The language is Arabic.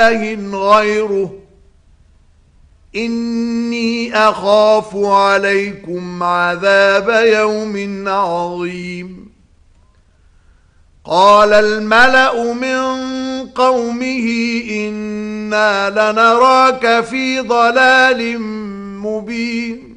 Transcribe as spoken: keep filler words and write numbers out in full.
غيره إني أخاف عليكم عذاب يوم عظيم. قال الملأ من قومه إنا لنراك في ضلال مبين.